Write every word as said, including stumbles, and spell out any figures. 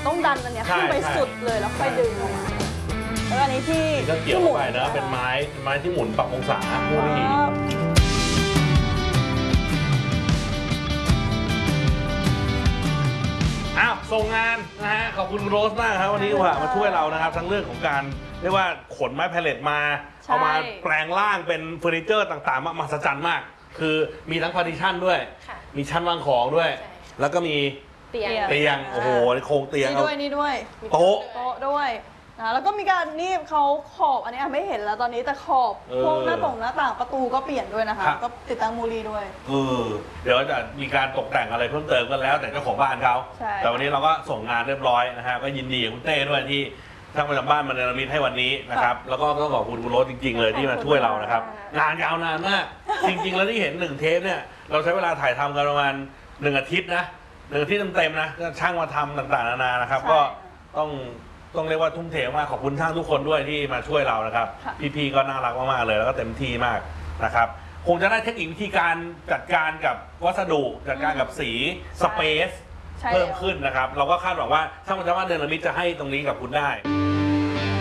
ต้องดันอันเนี้ยขึ้นไปสุดเลยแล้วค่อยดึงออกมาแล้วอันนี้ที่ที่หมุนไปนะเป็นไม้ไม้ที่หมุนปรับองศาผู้นี้อ้าวส่งงานนะฮะขอบคุณโรสมากครับวันนี้ว่ามาช่วยเรานะครับทั้งเรื่องของการเรียกว่าขนไม้แพลเลตมาเอามาแปลงร่างเป็นเฟอร์นิเจอร์ต่างๆมามหัศจรรย์มากคือมีทั้งพาร์ติชันด้วยมีชั้นวางของด้วยแล้วก็มีเตียงเตียงโอ้โหโครงเตียงนี่ด้วยนี่ด้วยโต๊ะโต๊ะด้วยนะแล้วก็มีการนี่เขาขอบอันนี้ไม่เห็นแล้วตอนนี้แต่ขอบพวกหน้าต่างหน้าต่างประตูก็เปลี่ยนด้วยนะคะก็ติดตั้งมูลีด้วยเออเดี๋ยวจะมีการตกแต่งอะไรเพิ่มเติมกันแล้วแต่เจ้าของบ้านเขาแต่วันนี้เราก็ส่งงานเรียบร้อยนะฮะก็ยินดีกับคุณเต้ด้วยที่ช่างประจำบ้านมาเนรมิตให้วันนี้นะครับแล้วก็ต้องขอบคุณคุณโรสจริงๆเลยที่มาช่วยเรานะครับงานยาวนานมากจริงๆแล้วที่เห็นหนึ่งเทปเนี่ยเราใช้เวลาถ่ายทำกันประมาณหนึ่งอาทิตย์นะหนึ่งอาทิตย์เต็มๆนะก็ช่างมาทำต่างๆนานานะครับก็ต้องต้องเรียกว่าทุ่มเทมากขอบคุณช่างทุกคนด้วยที่มาช่วยเรานะครับพี่ๆก็น่ารักมากๆเลยแล้วก็เต็มที่มากนะครับคงจะได้เทคนิควิธีการจัดการกับวัสดุจัดการกับสีสเปซเพิ่มขึ้นนะครับเราก็คาดหวังว่าช่างประจำบ้านเนรมิตจะให้ตรงนี้กับคุณได้